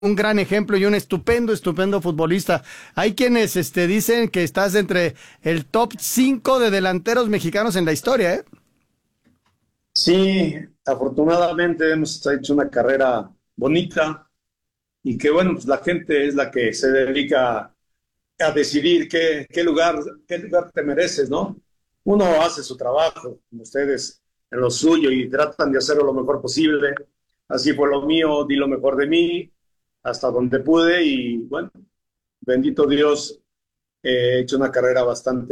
un gran ejemplo y un estupendo futbolista. Hay quienes dicen que estás entre el top 5 de delanteros mexicanos en la historia, ¿eh? Sí, afortunadamente hemos hecho una carrera bonita y que bueno, pues la gente es la que se dedica a decidir qué lugar te mereces, ¿no? Uno hace su trabajo, como ustedes, en lo suyo y tratan de hacerlo lo mejor posible. Así fue lo mío, di lo mejor de mí hasta donde pude y bueno, bendito Dios, he hecho una carrera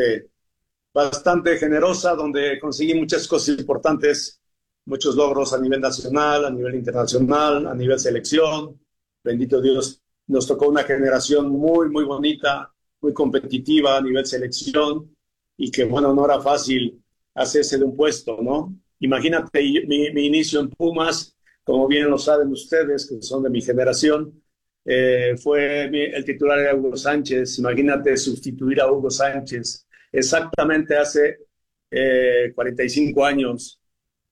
bastante generosa donde conseguí muchas cosas importantes, muchos logros a nivel nacional, a nivel internacional, a nivel selección. Bendito Dios, nos tocó una generación muy bonita, muy competitiva a nivel selección y que, bueno, no era fácil hacerse de un puesto, ¿no? Imagínate mi inicio en Pumas, como bien lo saben ustedes, que son de mi generación, el titular era Hugo Sánchez. Imagínate sustituir a Hugo Sánchez exactamente hace 45 años,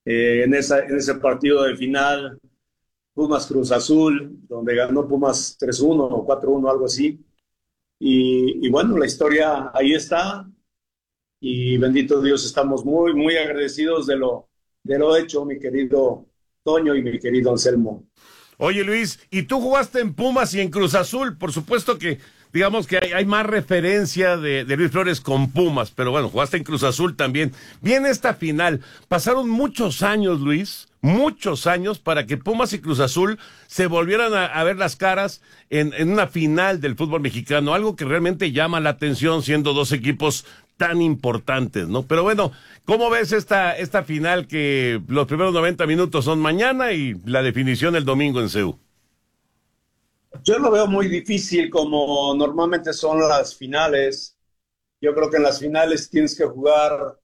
en ese partido de final, Pumas Cruz Azul, donde ganó Pumas 3-1 o 4-1, algo así. Y bueno, la historia ahí está y bendito Dios, estamos muy agradecidos de lo hecho, mi querido Toño y mi querido Anselmo. Oye, Luis, y tú jugaste en Pumas y en Cruz Azul. Por supuesto que, digamos que hay más referencia de Luis Flores con Pumas, pero bueno, jugaste en Cruz Azul también. Viene esta final. Pasaron muchos años, Luis, muchos años para que Pumas y Cruz Azul se volvieran a ver las caras en una final del fútbol mexicano, algo que realmente llama la atención siendo dos equipos tan importantes, ¿no? Pero bueno, ¿cómo ves esta final que los primeros 90 minutos son mañana y la definición el domingo en CU? Yo lo veo muy difícil como normalmente son las finales. Yo creo que en las finales tienes que jugar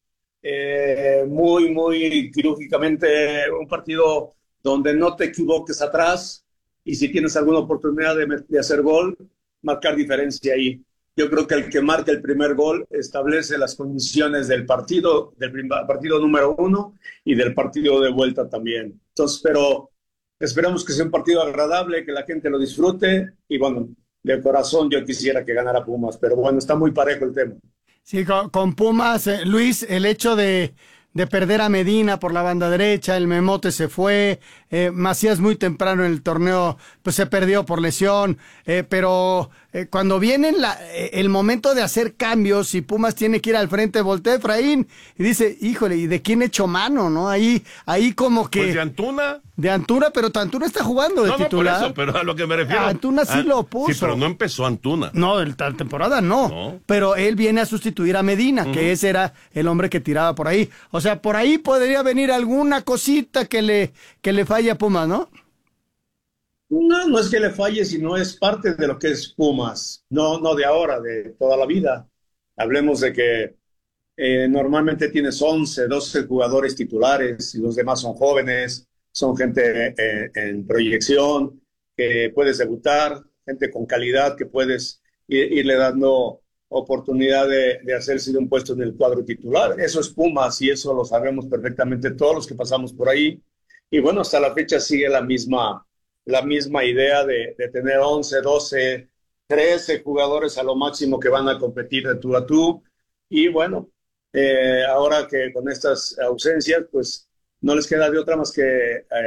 muy quirúrgicamente un partido donde no te equivoques atrás y si tienes alguna oportunidad de hacer gol, marcar diferencia ahí. Yo creo que el que marca el primer gol establece las condiciones del partido, partido número uno y del partido de vuelta también. Entonces, pero esperamos que sea un partido agradable, que la gente lo disfrute y bueno, de corazón yo quisiera que ganara Pumas, pero bueno, está muy parejo el tema. Sí, con Pumas, Luis, el hecho de perder a Medina por la banda derecha, el Memote se fue, Macías muy temprano en el torneo, pues se perdió por lesión, pero cuando viene el momento de hacer cambios y Pumas tiene que ir al frente, voltea Efraín y dice, híjole, ¿y de quién echó mano, no? Ahí como que... Pues de Antuna. De Antuna, pero Antuna está jugando de titular. No, por eso, pero a lo que me refiero. Antuna sí lo puso. Sí, pero no empezó Antuna. No, la temporada no. Pero él viene a sustituir a Medina, que ese era el hombre que tiraba por ahí. O sea, por ahí podría venir alguna cosita que le falle a Pumas, ¿no? No es que le falle, sino es parte de lo que es Pumas. No de ahora, de toda la vida. Hablemos de que normalmente tienes 11, 12 jugadores titulares y los demás son jóvenes, son gente en proyección, que puedes debutar, gente con calidad que puedes irle dando oportunidad de hacerse de un puesto en el cuadro titular. Eso es Pumas y eso lo sabemos perfectamente todos los que pasamos por ahí. Y bueno, hasta la fecha sigue la misma idea de tener 11, 12, 13 jugadores a lo máximo que van a competir de tú a tú. Y bueno, ahora que con estas ausencias, pues no les queda de otra más que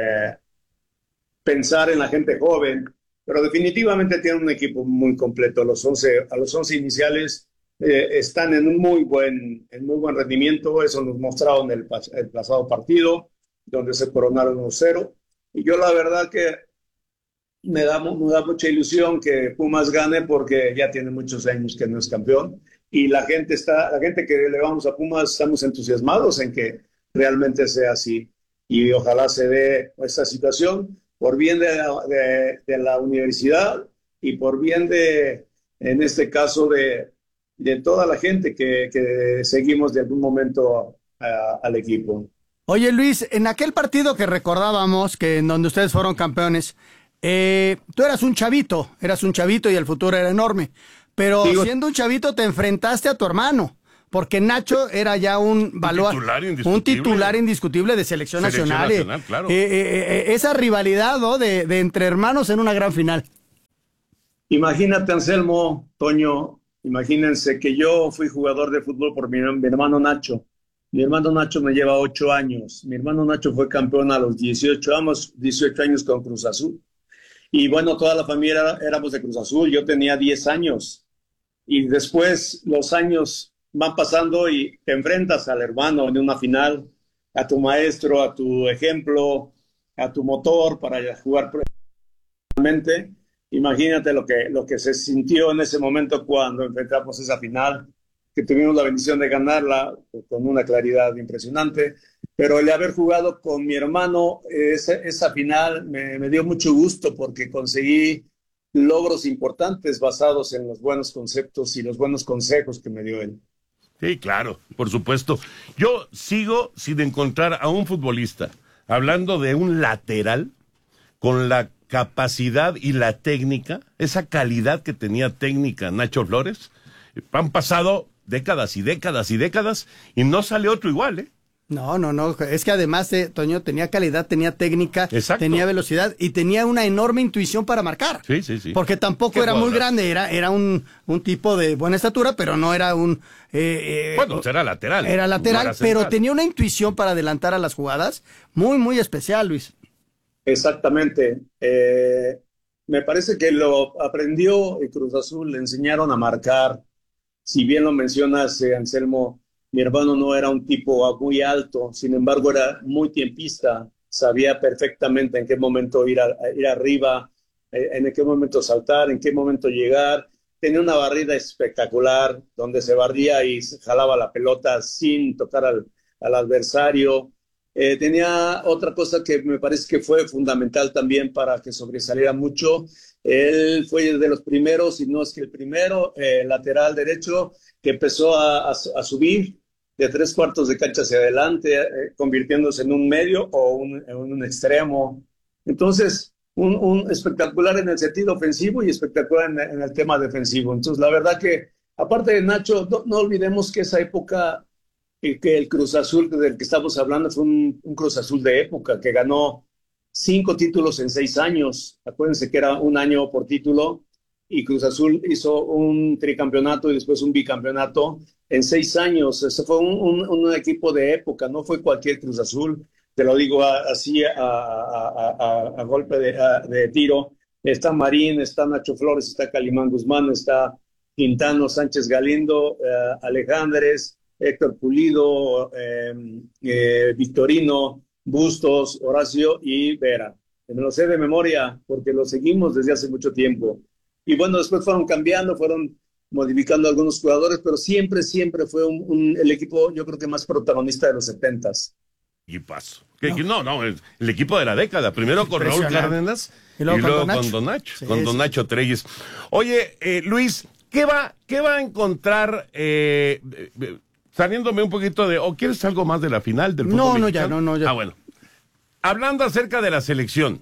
pensar en la gente joven, pero definitivamente tienen un equipo muy completo. A los 11 iniciales están en un muy buen rendimiento. Eso nos mostraron el pasado partido, donde se coronaron 1-0. Y yo la verdad que me da mucha ilusión que Pumas gane porque ya tiene muchos años que no es campeón. Y la gente que le vamos a Pumas estamos entusiasmados en que realmente sea así. Y ojalá se dé esta situación por bien de la universidad y por bien en este caso, de toda la gente que seguimos de algún momento al equipo. Oye, Luis, en aquel partido que recordábamos, que en donde ustedes fueron campeones, tú eras un chavito y el futuro era enorme, pero sí, siendo un chavito te enfrentaste a tu hermano. Porque Nacho era ya un titular indiscutible de selección nacional. Claro. Esa rivalidad, ¿no? de entre hermanos en una gran final. Imagínate, Anselmo, Toño, imagínense que yo fui jugador de fútbol por mi hermano Nacho. Mi hermano Nacho me lleva 8 años. Mi hermano Nacho fue campeón a los 18 años con Cruz Azul. Y bueno, toda la familia éramos de Cruz Azul. Yo tenía 10 años. Y después los años van pasando y te enfrentas al hermano en una final, a tu maestro, a tu ejemplo, a tu motor para jugar profesionalmente. Imagínate lo que se sintió en ese momento cuando enfrentamos esa final, que tuvimos la bendición de ganarla con una claridad impresionante. Pero el de haber jugado con mi hermano esa final me dio mucho gusto porque conseguí logros importantes basados en los buenos conceptos y los buenos consejos que me dio él. Sí, claro, por supuesto. Yo sigo sin encontrar a un futbolista, hablando de un lateral, con la capacidad y la técnica, esa calidad que tenía técnica Nacho Flores. Han pasado décadas y décadas y décadas y no sale otro igual, ¿eh? No, es que además, Toño, tenía calidad, tenía técnica, Exacto. tenía velocidad y tenía una enorme intuición para marcar. Sí, sí, sí. Porque tampoco era muy grande, era un tipo de buena estatura, pero no era un... bueno, era lateral. Era lateral, no era pero central. tenía una intuición para adelantar a las jugadas muy, muy especial, Luis. Exactamente. Me parece que lo aprendió el Cruz Azul, le enseñaron a marcar. Si bien lo mencionas, Anselmo, mi hermano no era un tipo muy alto, sin embargo era muy tiempista, sabía perfectamente en qué momento ir arriba, en qué momento saltar, en qué momento llegar. Tenía una barrida espectacular donde se barría y se jalaba la pelota sin tocar al adversario. Tenía otra cosa que me parece que fue fundamental también para que sobresaliera mucho. Él fue de los primeros, y no es que el primero, lateral derecho, que empezó a subir de 3/4 de cancha hacia adelante, convirtiéndose en un medio o en un extremo. Entonces, un espectacular en el sentido ofensivo y espectacular en el tema defensivo. Entonces, la verdad que, aparte de Nacho, no olvidemos que esa época, que el Cruz Azul del que estamos hablando fue un Cruz Azul de época, que ganó 5 títulos en 6 años. Acuérdense que era un año por título y Cruz Azul hizo un tricampeonato y después un bicampeonato en 6 años. Ese fue un equipo de época, no fue cualquier Cruz Azul. Te lo digo así a golpe de tiro. Está Marín, está Nacho Flores, está Calimán Guzmán, está Quintano, Sánchez Galindo, Alejandres, Héctor Pulido, Victorino, Bustos, Horacio y Vera. Me lo sé de memoria porque lo seguimos desde hace mucho tiempo. Y bueno, después fueron cambiando, fueron modificando algunos jugadores, pero siempre fue el equipo, yo creo que más protagonista de los 70s. Y paso. No, el equipo de la década. Primero con Raúl Cárdenas y luego con Don Nacho. Sí, con Don Nacho Treyes. Oye, Luis, ¿qué va a encontrar... saliéndome un poquito de... ¿O quieres algo más de la final del fútbol mexicano? Ya. Ah, bueno. Hablando acerca de la selección,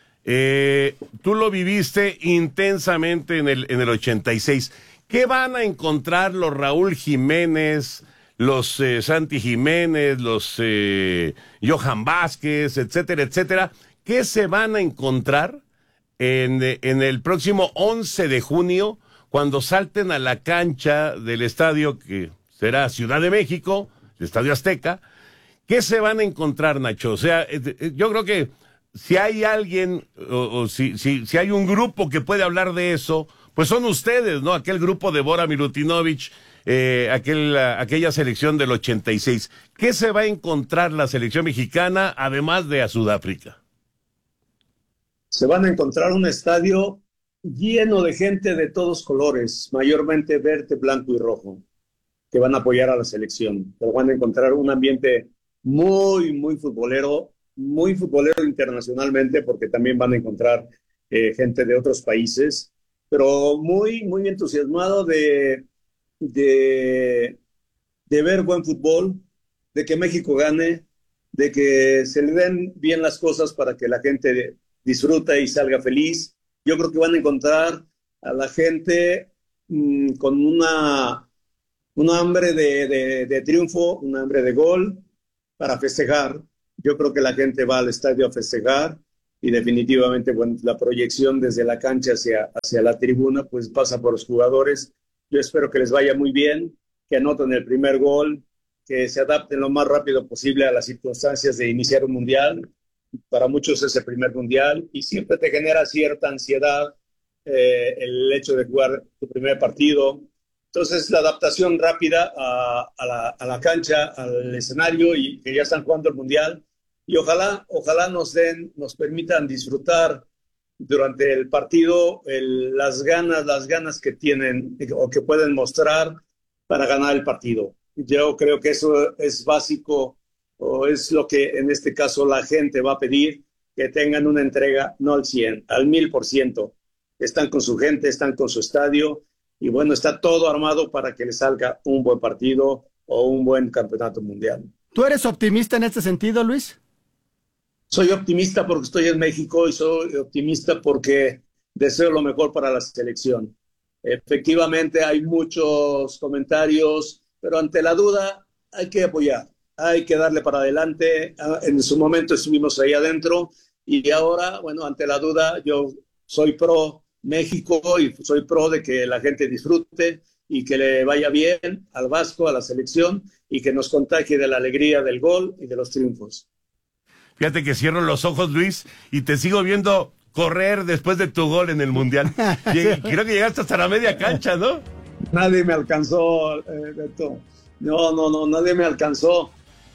tú lo viviste intensamente en el 86. ¿Qué van a encontrar los Raúl Jiménez, los Santi Jiménez, los Johan Vázquez, etcétera, etcétera? ¿Qué se van a encontrar en el próximo 11 de junio cuando salten a la cancha del estadio que será Ciudad de México, el Estadio Azteca? ¿Qué se van a encontrar, Nacho? O sea, yo creo que si hay alguien, o si hay un grupo que puede hablar de eso, pues son ustedes, ¿no? Aquel grupo de Bora Milutinovic, aquella selección del 86. ¿Qué se va a encontrar la selección mexicana, además de a Sudáfrica? Se van a encontrar un estadio lleno de gente de todos colores, mayormente verde, blanco y rojo, que van a apoyar a la selección. Pero van a encontrar un ambiente muy futbolero internacionalmente, porque también van a encontrar gente de otros países, pero muy entusiasmado de ver buen fútbol, de que México gane, de que se le den bien las cosas para que la gente disfrute y salga feliz. Yo creo que van a encontrar a la gente con un hambre de triunfo, un hambre de gol para festejar. Yo creo que la gente va al estadio a festejar y definitivamente, bueno, la proyección desde la cancha hacia la tribuna, pues pasa por los jugadores. Yo espero que les vaya muy bien, que anoten el primer gol, que se adapten lo más rápido posible a las circunstancias de iniciar un mundial. Para muchos es el primer mundial y siempre te genera cierta ansiedad el hecho de jugar tu primer partido. Entonces, la adaptación rápida a la cancha, al escenario, y que ya están jugando el mundial. Y ojalá nos permitan disfrutar durante el partido las ganas que tienen o que pueden mostrar para ganar el partido. Yo creo que eso es básico, o es lo que en este caso la gente va a pedir, que tengan una entrega no al 100, al 1000%. Están con su gente, están con su estadio, y bueno, está todo armado para que les salga un buen partido o un buen campeonato mundial. ¿Tú eres optimista en este sentido, Luis? Soy optimista porque estoy en México y soy optimista porque deseo lo mejor para la selección. Efectivamente hay muchos comentarios, pero ante la duda hay que apoyar, hay que darle para adelante. En su momento estuvimos ahí adentro y ahora, bueno, ante la duda yo soy pro México y soy pro de que la gente disfrute y que le vaya bien al Vasco, a la selección, y que nos contagie de la alegría del gol y de los triunfos. Fíjate que cierro los ojos, Luis, y te sigo viendo correr después de tu gol en el Mundial. Creo que llegaste hasta la media cancha, ¿no? Nadie me alcanzó, Beto. No, nadie me alcanzó.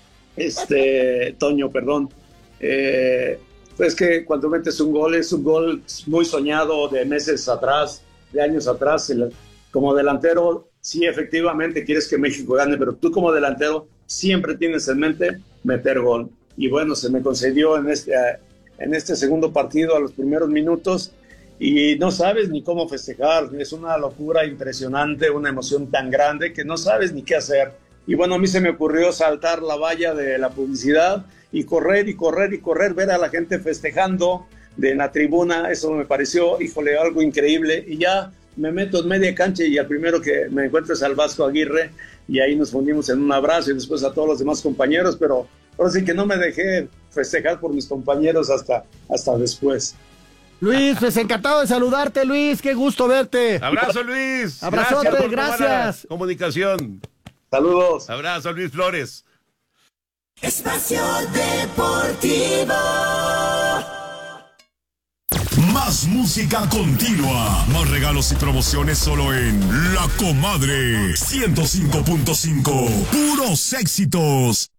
Toño, perdón. Pues que cuando metes un gol, es un gol muy soñado de meses atrás, de años atrás. Como delantero, sí, efectivamente quieres que México gane, pero tú como delantero siempre tienes en mente meter gol. Y bueno, se me concedió en este segundo partido a los primeros minutos y no sabes ni cómo festejar. Es una locura impresionante, una emoción tan grande que no sabes ni qué hacer. Y bueno, a mí se me ocurrió saltar la valla de la publicidad y correr, ver a la gente festejando de la tribuna. Eso me pareció, híjole, algo increíble. Y ya me meto en media cancha y al primero que me encuentro es al Vasco Aguirre, y ahí nos fundimos en un abrazo, y después a todos los demás compañeros, pero ahora sí que no me dejé festejar por mis compañeros hasta después. Luis, pues encantado de saludarte, Luis, qué gusto verte. Abrazo, Luis. Abrazote, gracias. Comunicación. Saludos. Abrazo, Luis Flores. Espacio Deportivo. Más música continua, más regalos y promociones solo en La Comadre 105.5. Puros éxitos.